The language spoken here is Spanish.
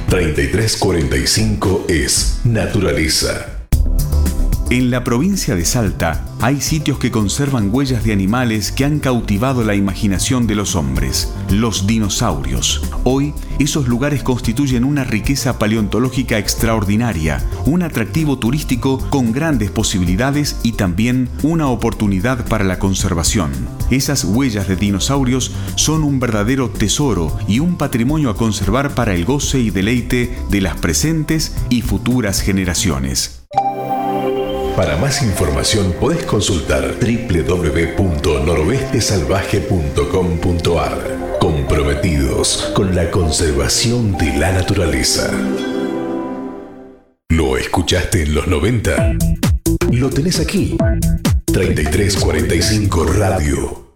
3345 es naturaleza. En la provincia de Salta hay sitios que conservan huellas de animales que han cautivado la imaginación de los hombres, los dinosaurios. Hoy, esos lugares constituyen una riqueza paleontológica extraordinaria, un atractivo turístico con grandes posibilidades y también una oportunidad para la conservación. Esas huellas de dinosaurios son un verdadero tesoro y un patrimonio a conservar para el goce y deleite de las presentes y futuras generaciones. Para más información podés consultar www.noroestesalvaje.com.ar. Comprometidos con la conservación de la naturaleza. ¿Lo escuchaste en los 90? Lo tenés aquí. 3345 Radio.